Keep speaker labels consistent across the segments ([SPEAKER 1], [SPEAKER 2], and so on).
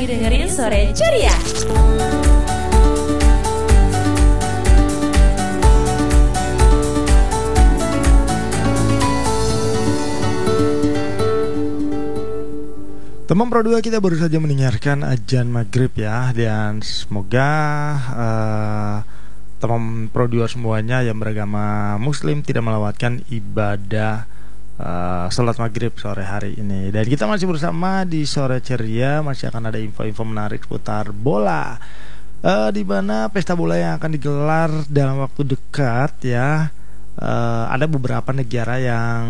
[SPEAKER 1] dengerin Sore Ceria.
[SPEAKER 2] Teman Pro 2, kita baru saja mendengarkan azan maghrib ya. Dan semoga teman Pro 2 semuanya yang beragama muslim tidak melewatkan ibadah salat maghrib sore hari ini. Dan kita masih bersama di Sore Ceria. Masih akan ada info-info menarik seputar bola, di mana pesta bola yang akan digelar dalam waktu dekat ya. Ada beberapa negara yang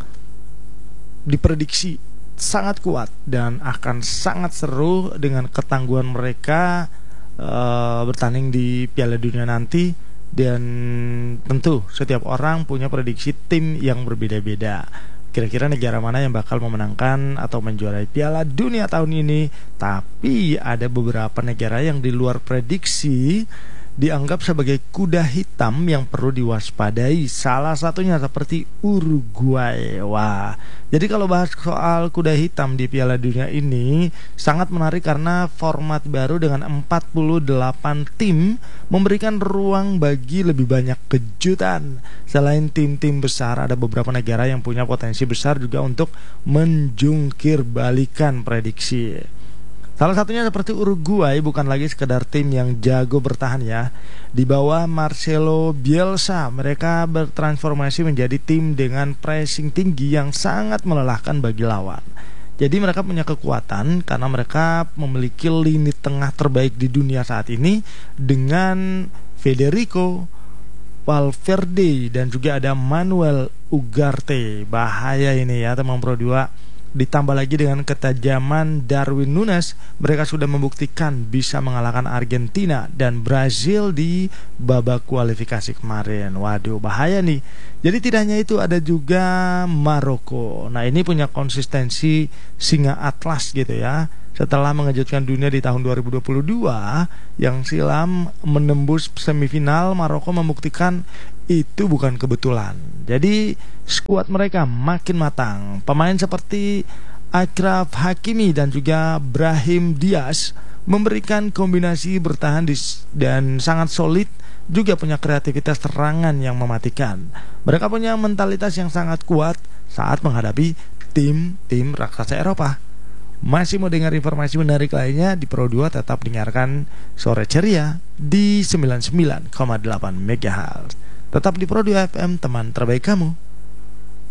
[SPEAKER 2] diprediksi sangat kuat dan akan sangat seru dengan ketangguhan mereka bertanding di Piala Dunia nanti. Dan tentu setiap orang punya prediksi tim yang berbeda-beda. Kira-kira negara mana yang bakal memenangkan atau menjuarai Piala Dunia tahun ini. Tapi ada beberapa negara yang di luar prediksi dianggap sebagai kuda hitam yang perlu diwaspadai. Salah satunya seperti Uruguay. Wah, jadi kalau bahas soal kuda hitam di Piala Dunia ini sangat menarik karena format baru dengan 48 tim memberikan ruang bagi lebih banyak kejutan. Selain tim-tim besar, ada beberapa negara yang punya potensi besar juga untuk menjungkir balikan prediksi. Salah satunya seperti Uruguay, bukan lagi sekedar tim yang jago bertahan ya. Di bawah Marcelo Bielsa, mereka bertransformasi menjadi tim dengan pressing tinggi yang sangat melelahkan bagi lawan. Jadi mereka punya kekuatan karena mereka memiliki lini tengah terbaik di dunia saat ini dengan Federico Valverde dan juga ada Manuel Ugarte. Bahaya ini ya teman Pro 2. Ditambah lagi dengan ketajaman Darwin Núñez, mereka sudah membuktikan bisa mengalahkan Argentina dan Brazil di babak kualifikasi kemarin. Waduh, bahaya nih. Jadi tidak hanya itu, ada juga Maroko. Nah, ini punya konsistensi singa atlas gitu ya. Setelah mengejutkan dunia di tahun 2022 yang silam menembus semifinal, Maroko membuktikan itu bukan kebetulan. Jadi skuad mereka makin matang. Pemain seperti Achraf Hakimi dan juga Brahim Diaz memberikan kombinasi bertahan dan sangat solid, juga punya kreativitas serangan yang mematikan. Mereka punya mentalitas yang sangat kuat saat menghadapi tim-tim raksasa Eropa. Masih mau dengar informasi menarik lainnya di Pro 2, tetap dengarkan Sore Ceria di 99,8 MHz. Tetap di Pro 2 FM, teman terbaik kamu.